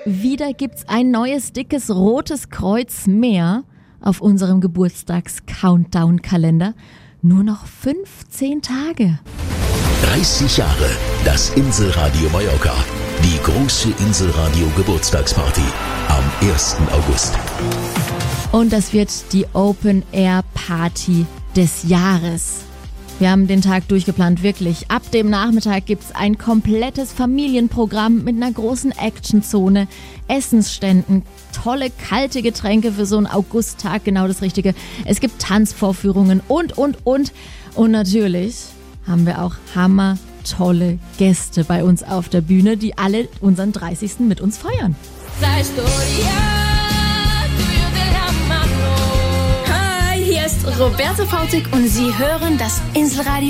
Wieder gibt's ein neues, dickes, rotes Kreuz mehr auf unserem Geburtstags-Countdown-Kalender. Nur noch 15 Tage. 30 Jahre das Inselradio Mallorca. Die große Inselradio-Geburtstagsparty am 1. August. Und das wird die Open-Air-Party des Jahres. Wir haben den Tag durchgeplant, wirklich. Ab dem Nachmittag gibt's ein komplettes Familienprogramm mit einer großen Actionzone, Essensständen, tolle kalte Getränke für so einen Augusttag, genau das Richtige. Es gibt Tanzvorführungen und. Und natürlich haben wir auch hammertolle Gäste bei uns auf der Bühne, die alle unseren 30. mit uns feiern. Hi, hier ist Roberto Fautig und Sie hören das Inselradio